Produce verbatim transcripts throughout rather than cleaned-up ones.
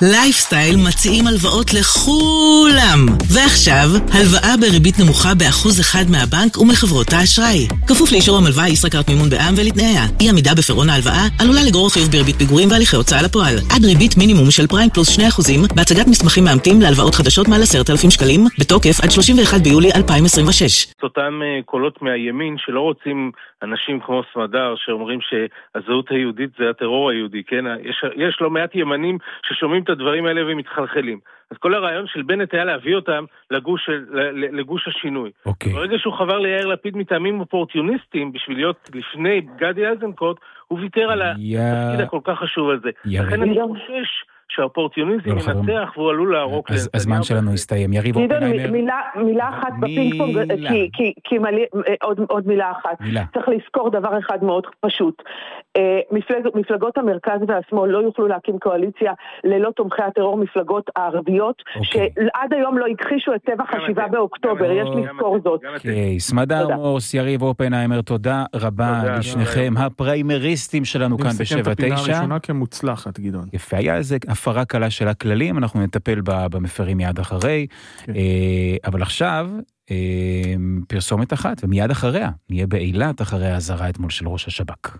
לייפסטייל מציעים הלוואות לכולם. ועכשיו, הלוואה בריבית נמוכה באחוז אחד מהבנק ומחברות האשראי. כפוף לאישור המלווה ישראכרט מימון בע"מ ולתנאיה. אי עמידה בפירעון ההלוואה עלולה לגרור חיוב בריבית פיגורים והליכי הוצאה לפועל. עד ריבית מינימום של פריים פלוס שני אחוזים בהצגת מסמכים מאמתים להלוואות חדשות מעל עשרת אלפים שקלים, בתוקף עד שלושים ואחד ביולי אלפיים עשרים ושש. אותם קולות מהימין שלא רוצים אנשים כמו סמדר שאומרים שהזהות היהודית זה הטרור היהודי, כן? יש, יש לא מעט ימנים ששומעים את הדברים האלה ומתחלחלים. אז כל הרעיון של בנט היה להביא אותם לגוש, לגוש השינוי. Okay. ברגע שהוא חבר ליאיר לפיד מטעמים אופורטיוניסטיים בשביל להיות לפני גדי איזנקוט, הוא ויתר על התפקיד הכל כך חשוב הזה. לכן אני חושש שהאופורטיוניזם ינצח והוא עלול להרוג. הזמן שלנו הסתיים. יריב אופנהיימר. מילה אחת בפינג פונג, כי עוד מילה אחת. צריך לזכור דבר אחד מאוד פשוט. מפלגות המרכז והשמאל לא יוכלו להקים קואליציה ללא תומכי הטרור מפלגות הערביות, שעד היום לא הכחישו את טבח השבעה באוקטובר. יש לזכור זאת. סמדר מורס, יריב אופנהיימר, תודה רבה לשניכם, הפריימריסטים שלנו כאן בשבע תשע. הפינה הראשונה כמוצלחת, גדעון. יפה, היה איזה הפרה קלה של הכללים, אנחנו נטפל במפרים מיד אחרי, אבל עכשיו פרסומת אחת, ומיד אחריה, נהיה באילת אחרי האזהרה אתמול של ראש השב"כ.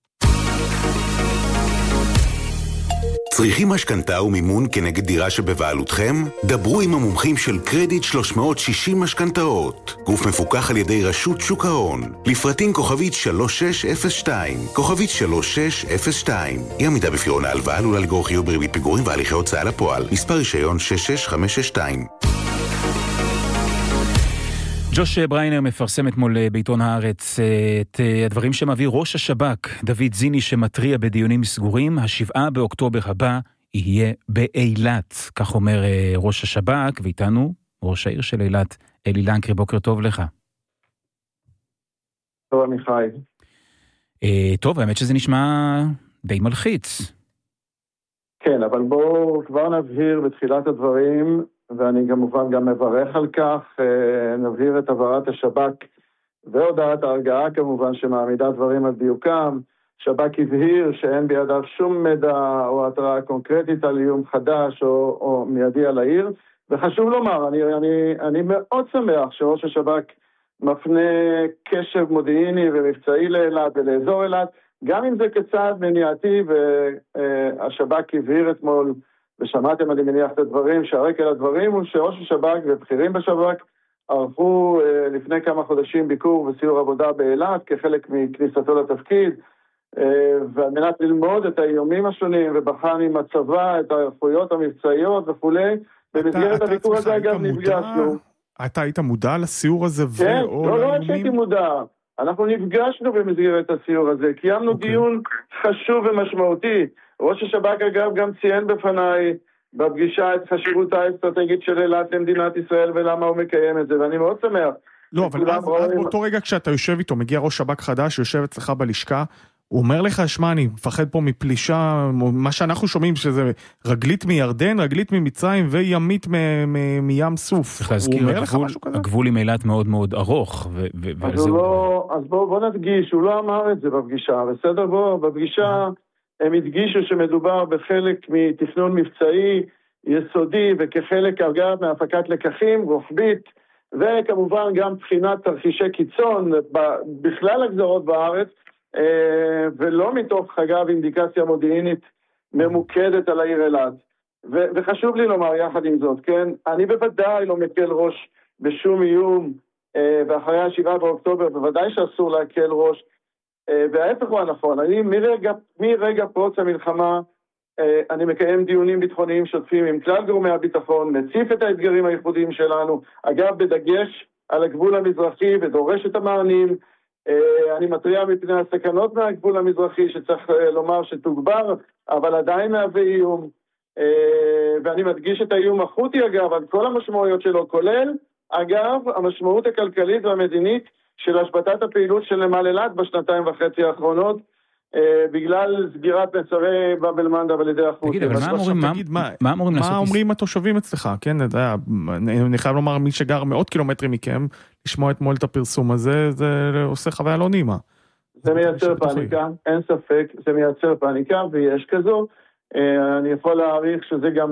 צריכים משכנתה ומימון כנגד דירה שבבעלותכם? דברו עם המומחים של קרדיט שלוש מאות שישים משכנתאות. גוף מפוקח על ידי רשות שוק ההון. לפרטים כוכבית שלוש שש אפס שתיים. כוכבית שלוש שש אפס שתיים. אי עמידה בפירעון ההלוואה עלולה לגרור חיוב בריבית פיגורים והליכי הוצאה לפועל. מספר רישיון שש שש חמש שש שתיים. ג'וש בריינר מפרסם אתמול בעיתון הארץ את הדברים שמביא ראש השב"כ, דוד זיני, שמטריע בדיונים סגורים. השבעה באוקטובר הבא יהיה באילת, כך אומר ראש השב"כ, ואיתנו ראש העיר של אילת, אלי לנקרי. בוקר טוב לך. טוב, עמיחי. טוב, האמת שזה נשמע די מלחיץ. כן, אבל בואו כבר נבהיר בתחילת הדברים, ואני כמובן גם מברך על כך, נבהיר את הבהרת השב"כ והודעת ההרגעה כמובן שמעמידה דברים על דיוקם. שב"כ הבהיר שאין בידיו שום מידע או התראה קונקרטית על איום חדש או, או מיידי על העיר, וחשוב לומר, אני, אני, אני מאוד שמח שראש השב"כ מפנה קשב מודיעיני ומבצעי לאילת ולאזור אילת, גם אם זה כצעד מניעתי, והשב"כ הבהיר אתמול, ושמעתם אני מניח את הדברים, שהרקע לדברים הוא שראש השב"כ ובכירים בשב"כ ערכו אה, לפני כמה חודשים ביקור וסיור עבודה באילת כחלק מכניסתו לתפקיד, אה, ועל מנת ללמוד את האיומים השונים ובחן עם הצבא את הערכויות המבצעיות וכו'. במסגרת הביקור הזה אגב נפגשנו. אתה היית מודע לסיור הזה? כן, לא, לא הייתי מודע. אנחנו נפגשנו במסגרת הסיור הזה, קיימנו okay. דיון חשוב ומשמעותי. ראש השב"כ אגב גם ציין בפניי בפגישה את חשיבות האסטרטגית של אילת למדינת ישראל ולמה הוא מקיים את זה, ואני מאוד שמח. לא, אבל אז, אז באותו רגע כשאתה יושב איתו, מגיע ראש שב"כ חדש, יושב אצלך בלשכה, הוא אומר לך, שמע, אני מפחד פה מפלישה, מה שאנחנו שומעים שזה רגלית מירדן, רגלית ממצרים וימית מים סוף. צריך להזכיר, הגבול עם אילת מאוד מאוד ארוך. אז בואו נדגיש, הוא לא אמר את זה בפגישה, בסדר? בואו, בפגישה הם הדגישו שמדובר בחלק מתכנון מבצעי יסודי, וכחלק אגב מהפקת לקחים רוחבית, וכמובן גם בחינת תרחישי קיצון בכלל הגזרות בארץ, ולא מתוך אגב אינדיקציה מודיעינית ממוקדת על העיר אילת. ו- וחשוב לי לומר יחד עם זאת, כן, אני בוודאי לא מקל ראש בשום איום, ואחרי השבעה באוקטובר בוודאי שאסור להקל ראש, וההפך הוא הנכון. אני מרגע, מרגע פרוץ המלחמה, אני מקיים דיונים ביטחוניים שוטפים עם כלל גורמי הביטחון, מציף את האתגרים הייחודיים שלנו, אגב בדגש על הגבול המזרחי ודורש את המענים. אני מטריע מפני הסכנות מהגבול המזרחי שצריך לומר שתוגבר, אבל עדיין מהווה איום, ואני מדגיש את האיום החותי אגב על כל המשמעויות שלו, כולל אגב המשמעות הכלכלית והמדינית של השבתת הפעילות של נמל אילת בשנתיים וחצי האחרונות, בגלל סגירת מצרי באב אל-מנדב על ידי החות'ים. תגיד, אבל מה אמורים לעשות? מה אומרים התושבים אצלך? כן, אני חייב לומר, מי שגר מאות קילומטרים מכם, לשמוע אתמול את הפרסום הזה, זה עושה חוויה לא נעימה. זה מייצר פאניקה, אין ספק, זה מייצר פאניקה, ויש כזו. אני יכול להעריך שזה גם